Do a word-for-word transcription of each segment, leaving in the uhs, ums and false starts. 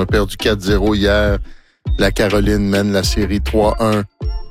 a perdu quatre zéro hier. La Caroline mène la série trois un.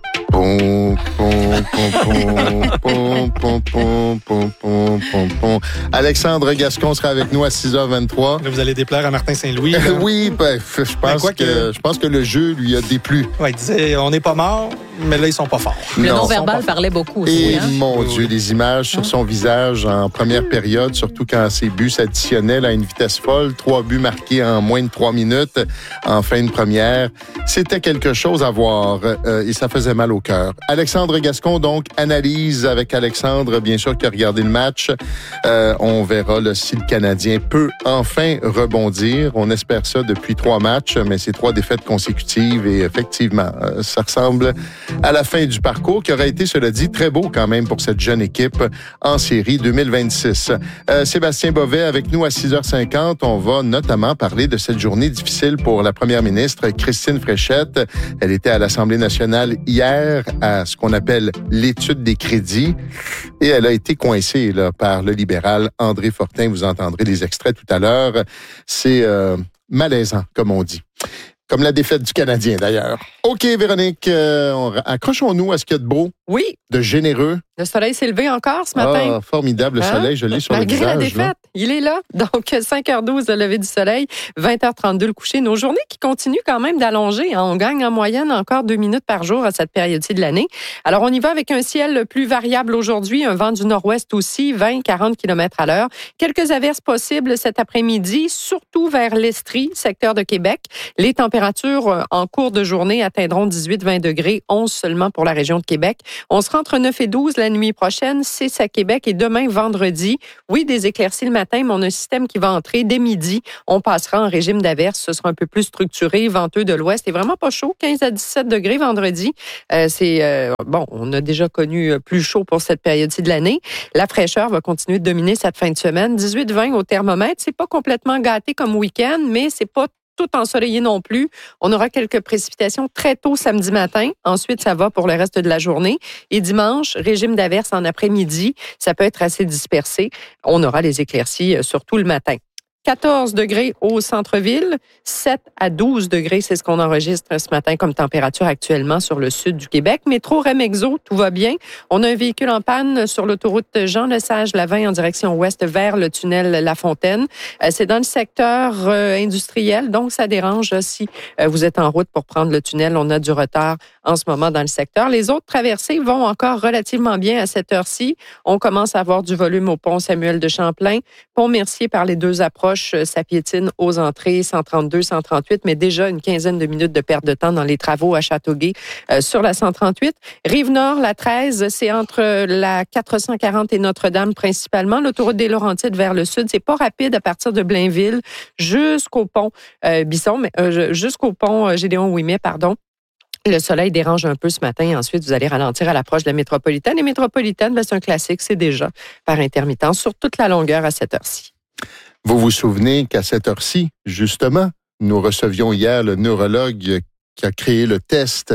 Pom, pom, pom, pom, pom, pom, pom, pom, pom, pom, pom. Alexandre Gascon sera avec nous à six heures vingt-trois. Là, vous allez déplaire à Martin Saint-Louis. Là. Oui, ben, je pense ben, que, que je pense que le jeu lui a déplu. Oui, il disait on n'est pas mort, mais là ils sont pas forts. Le non, non-verbal parlait beaucoup aussi. Et hein? mon oui, Dieu, oui. les images sur son visage en première période, surtout quand ses buts s'additionnaient à une vitesse folle, trois buts marqués en moins de trois minutes en fin de première. C'était quelque chose à voir euh, et ça faisait mal au cœur. Alexandre Gascon, donc, analyse avec Alexandre, bien sûr, qui a regardé le match. Euh, on verra là, si le Canadien peut enfin rebondir. On espère ça depuis trois matchs, mais c'est trois défaites consécutives et effectivement, euh, ça ressemble à la fin du parcours qui aurait été, cela dit, très beau quand même pour cette jeune équipe en série deux mille vingt-six. Euh, Sébastien Bovet avec nous à six heures cinquante. On va notamment parler de cette journée difficile pour la première ministre Christine Fréchette. Elle était à l'Assemblée nationale hier à ce qu'on appelle l'étude des crédits et elle a été coincée là, par le libéral André Fortin. Vous entendrez les extraits tout à l'heure. C'est euh, malaisant, comme on dit. Comme la défaite du Canadien, d'ailleurs. OK, Véronique, euh, on, accrochons-nous à ce qu'il y a de beau, Oui. de généreux. Le soleil s'est levé encore ce matin. Ah, formidable, le Hein? soleil, je l'ai sur Malgré le visage. la défaite, là. il est là. Donc, cinq heures douze, le lever du soleil, vingt heures trente-deux, le coucher. Nos journées qui continuent quand même d'allonger. Hein. On gagne en moyenne encore deux minutes par jour à cette période-ci de l'année. Alors, on y va avec un ciel plus variable aujourd'hui, un vent du nord-ouest aussi, vingt à quarante kilomètres à l'heure. Quelques averses possibles cet après-midi, surtout vers l'Estrie, secteur de Québec. Les températures en cours de journée atteindront dix-huit à vingt degrés, onze seulement pour la région de Québec. On sera entre neuf et douze la nuit prochaine, six à Québec et demain vendredi. Oui, des éclaircies le matin, mais on a un système qui va entrer dès midi. On passera en régime d'averse. Ce sera un peu plus structuré, venteux de l'ouest et vraiment pas chaud, quinze à dix-sept degrés vendredi. Euh, c'est euh, bon, on a déjà connu plus chaud pour cette période-ci de l'année. La fraîcheur va continuer de dominer cette fin de semaine. dix-huit à vingt au thermomètre. C'est pas complètement gâté comme week-end, mais c'est pas tout ensoleillé non plus. On aura quelques précipitations très tôt samedi matin. Ensuite, ça va pour le reste de la journée. Et dimanche, régime d'averse en après-midi. Ça peut être assez dispersé. On aura les éclaircies surtout le matin. quatorze degrés au centre-ville, sept à douze degrés, c'est ce qu'on enregistre ce matin comme température actuellement sur le sud du Québec. Métro Remexo, tout va bien. On a un véhicule en panne sur l'autoroute Jean-Lesage-Lavin en direction ouest vers le tunnel La Fontaine. C'est dans le secteur industriel, donc ça dérange si vous êtes en route pour prendre le tunnel. On a du retard en ce moment dans le secteur. Les autres traversées vont encore relativement bien à cette heure-ci. On commence à avoir du volume au pont Samuel de Champlain. Pont Mercier par les deux approches. Ça piétine aux entrées cent trente-deux, cent trente-huit, mais déjà une quinzaine de minutes de perte de temps dans les travaux à Châteauguay euh, sur la cent trente-huit. Rive-Nord, la treize, c'est entre la quatre cent quarante et Notre-Dame principalement. L'autoroute des Laurentides vers le sud, c'est pas rapide à partir de Blainville jusqu'au pont euh, Bisson, mais euh, jusqu'au pont euh, Gédéon-Ouimet, pardon. Le soleil dérange un peu ce matin. Ensuite, vous allez ralentir à l'approche de la métropolitaine. Et métropolitaine, ben, c'est un classique, c'est déjà par intermittence sur toute la longueur à cette heure-ci. Vous vous souvenez qu'à cette heure-ci, justement, nous recevions hier le neurologue qui a créé le test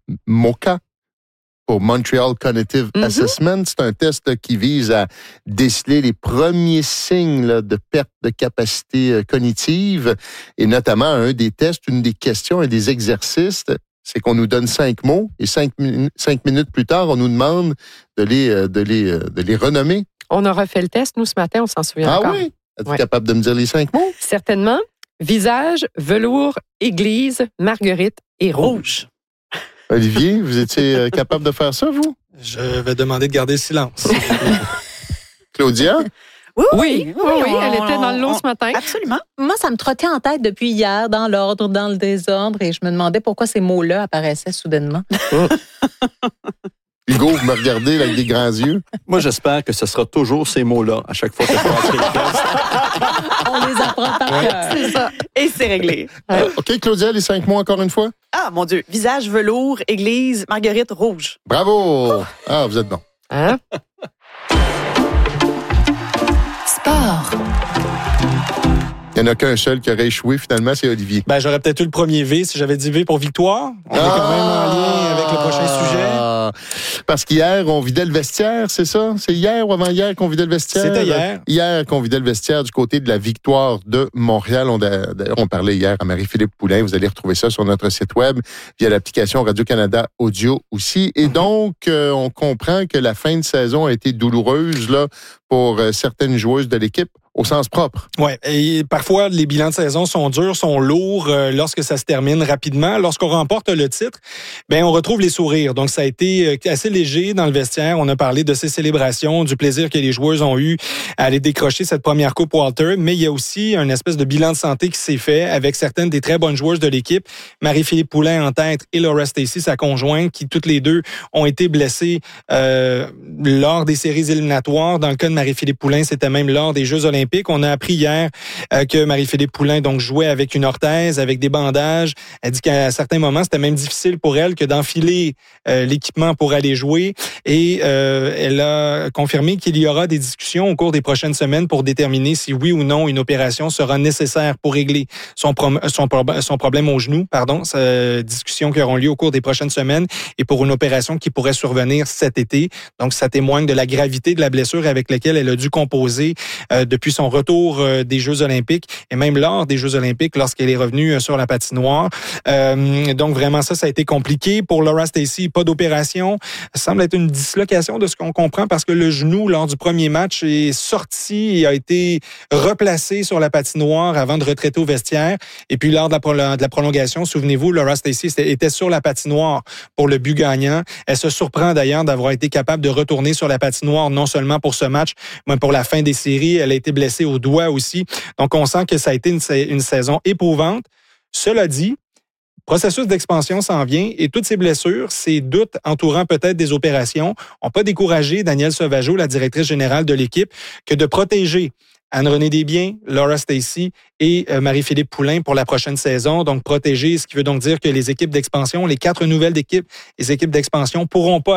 MOCA pour Montreal Cognitive mm-hmm. Assessment. C'est un test qui vise à déceler les premiers signes là, de perte de capacité cognitive et notamment un des tests, une des questions, un des exercices, c'est qu'on nous donne cinq mots et cinq, min- cinq minutes plus tard, on nous demande de les, de les, de les renommer. On a refait le test, nous, ce matin, on s'en souvient ah encore. Ah oui? Es-tu ouais. capable de me dire les cinq mots? Certainement. Visage, velours, église, marguerite et rouge. Olivier, vous étiez capable de faire ça, vous? Je vais demander de garder le silence. Claudia? Oui, oui, oui, oui, oui on, elle était dans le lot on, ce matin. Absolument. Moi, ça me trottait en tête depuis hier, dans l'ordre, dans le désordre, et je me demandais pourquoi ces mots-là apparaissaient soudainement. Hugo, vous me regardez avec des grands yeux. Moi, j'espère que ce sera toujours ces mots-là à chaque fois que je passe le test. On les apprend par ouais. cœur. C'est ça. Et c'est réglé. Euh, OK, Claudia, les cinq mots encore une fois? Ah, mon Dieu. Visage, velours, église, marguerite, rouge. Bravo! Ah, vous êtes bon. Hein? Sport. Il n'y en a qu'un seul qui aurait échoué, finalement, c'est Olivier. Ben, j'aurais peut-être eu le premier V si j'avais dit V pour victoire. On ah, est quand même en lien avec le prochain sujet. Parce qu'hier, on vidait le vestiaire, c'est ça? C'est hier ou avant-hier qu'on vidait le vestiaire? C'était hier. Hier qu'on vidait le vestiaire du côté de la victoire de Montréal. On, d'ailleurs, on parlait hier à Marie-Philippe Poulin. Vous allez retrouver ça sur notre site web via l'application Radio-Canada Audio aussi. Et donc, euh, on comprend que la fin de saison a été douloureuse là pour euh, certaines joueuses de l'équipe. Au sens propre. Oui, et parfois, les bilans de saison sont durs, sont lourds euh, lorsque ça se termine rapidement. Lorsqu'on remporte le titre, ben on retrouve les sourires. Donc, ça a été assez léger dans le vestiaire. On a parlé de ces célébrations, du plaisir que les joueuses ont eu à aller décrocher cette première Coupe Walter, mais il y a aussi un espèce de bilan de santé qui s'est fait avec certaines des très bonnes joueuses de l'équipe. Marie-Philippe Poulin en tête et Laura Stacey, sa conjointe, qui toutes les deux ont été blessées euh, lors des séries éliminatoires. Dans le cas de Marie-Philippe Poulin, c'était même lors des Jeux olympiques. On a appris hier euh, que Marie-Philippe Poulin donc jouait avec une orthèse, avec des bandages. Elle dit qu'à certains moments, c'était même difficile pour elle que d'enfiler euh, l'équipement pour aller jouer. Et euh, elle a confirmé qu'il y aura des discussions au cours des prochaines semaines pour déterminer si oui ou non une opération sera nécessaire pour régler son, pro- son, pro- son problème au genou. Pardon, euh, discussions qui auront lieu au cours des prochaines semaines et pour une opération qui pourrait survenir cet été. Donc, ça témoigne de la gravité de la blessure avec laquelle elle a dû composer euh, depuis son retour euh, des Jeux olympiques et même lors des Jeux olympiques lorsqu'elle est revenue euh, sur la patinoire. Euh, donc vraiment ça, ça a été compliqué. Pour Laura Stacey, pas d'opération. Ça semble être une dislocation de ce qu'on comprend parce que le genou lors du premier match est sorti et a été replacé sur la patinoire avant de retraiter au vestiaire. Et puis lors de la, pro- de la prolongation, souvenez-vous, Laura Stacey était sur la patinoire pour le but gagnant. Elle se surprend d'ailleurs d'avoir été capable de retourner sur la patinoire non seulement pour ce match, mais pour la fin des séries. Elle a été blessée au doigt aussi. Donc, on sent que ça a été une, une saison éprouvante. Cela dit, processus d'expansion s'en vient et toutes ces blessures, ces doutes entourant peut-être des opérations, n'ont pas découragé Danielle Sauvageau, la directrice générale de l'équipe, que de protéger Anne-Renée Desbiens, Laura Stacey et euh, Marie-Philippe Poulin pour la prochaine saison. Donc, protéger, ce qui veut donc dire que les équipes d'expansion, les quatre nouvelles équipes, les équipes d'expansion pourront pas